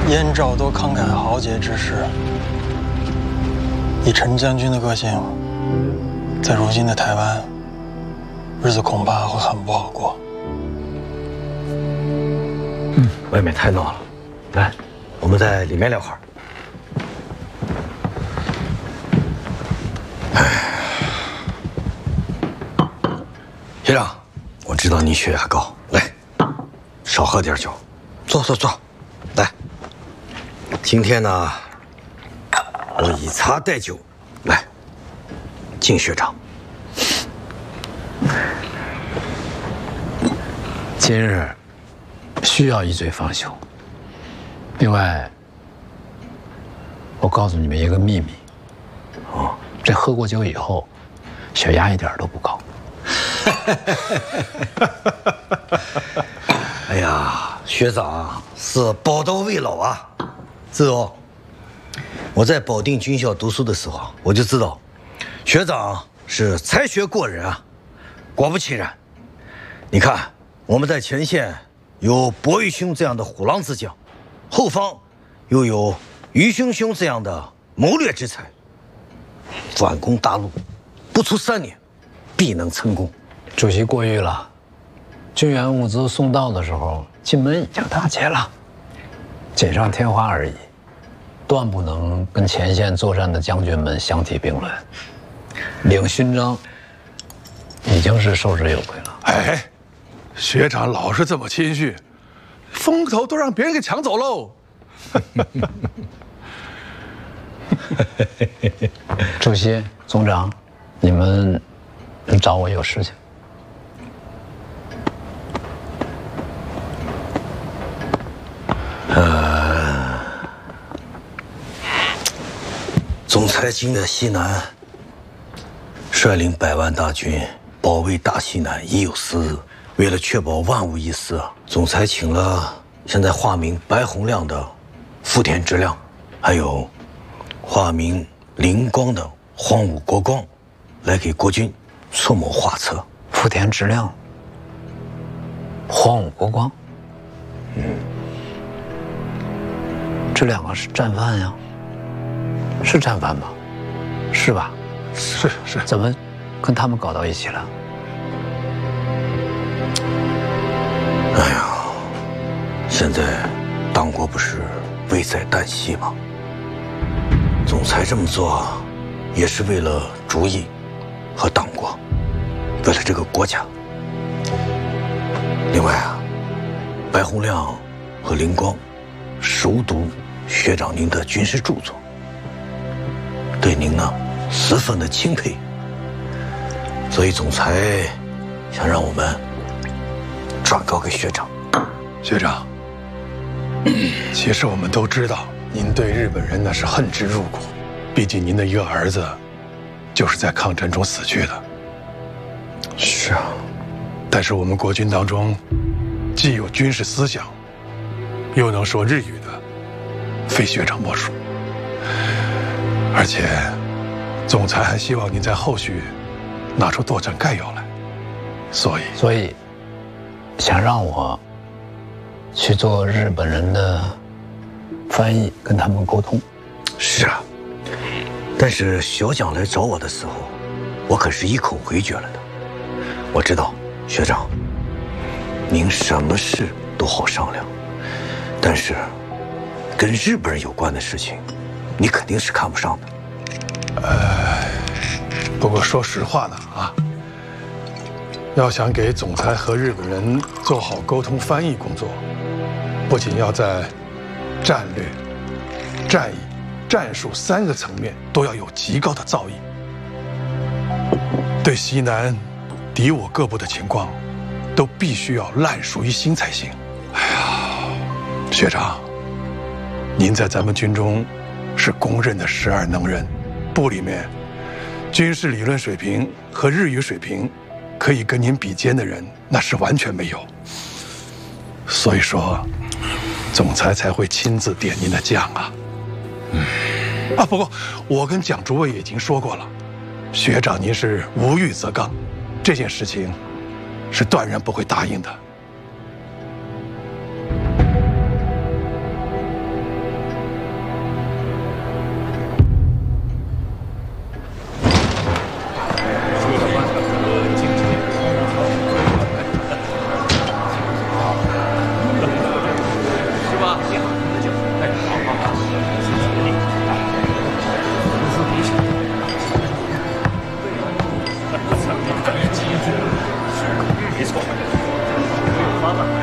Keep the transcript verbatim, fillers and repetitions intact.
燕赵多慷慨豪杰之士，以陈将军的个性，在如今的台湾，日子恐怕会很不好过。 嗯，外面太闹了，来，我们在里面聊会儿。学长，我知道你血压高，来，少喝点酒，坐坐坐，来。今天呢，我以茶代酒，来，敬学长。 今日需要一醉方休。另外，我告诉你们一个秘密，哦，这喝过酒以后，血压一点都不高。 哎呀，学长是宝刀未老啊！是哦，我在保定军校读书的时候，我就知道，学长是才学过人啊，果不其然。你看，我们在前线有薄玉兄这样的虎狼之将，后方又有于兄兄这样的谋略之才，反攻大陆不出三年，必能成功。 主席过誉了，军援物资送到的时候，金门已经打劫了，锦上添花而已，断不能跟前线作战的将军们相提并论。领勋章已经是受之有愧了。 哎，学长老是这么谦虚，风头都让别人给抢走喽。 主席、总长，你们找我有事情。 呃，总裁今的西南，率领百万大军保卫大西南已有四日。为了确保万无一失，总裁请了现在化名白洪亮的福田直亮，还有化名灵光的荒武国光，来给国军出谋划策。 福田直亮、荒武国光，嗯。这两个是战犯呀，是战犯吧？是吧？ 是是。 怎么跟他们搞到一起了？ 哎呀，现在党国不是危在旦夕吗？总裁这么做，也是为了主义和党国，为了这个国家。另外啊，白洪亮和灵光熟读学长您的军事著作，对您呢十分的钦佩，所以总裁想让我们转告给学长。 学长，其实我们都知道，您对日本人那是恨之入骨，毕竟您的一个儿子就是在抗战中死去的。 是啊， 但是我们国军当中既有军事思想，又能说日语的，非学长莫属。而且，总裁还希望您在后续拿出作战概要来，所以， 所以想让我去做日本人的翻译，跟他们沟通。 是啊，但是小蒋来找我的时候，我可是一口回绝了的。我知道，学长，您什么事都好商量，但是跟日本人有关的事情，你肯定是看不上的。 呃，不过说实话呢，啊，要想给总裁和日本人做好沟通翻译工作，不仅要在战略、战役、战术三个层面都要有极高的造诣，对西南敌我各部的情况，都必须要烂熟于心才行。哎呀，学长，您在咱们军中是公认的十二能人，部里面军事理论水平和日语水平可以跟您比肩的人，那是完全没有。所以说，总裁才会亲自点您的将啊。嗯，啊，不过我跟蒋主委已经说过了，学长您是无欲则刚，这件事情是断然不会答应的。 房子。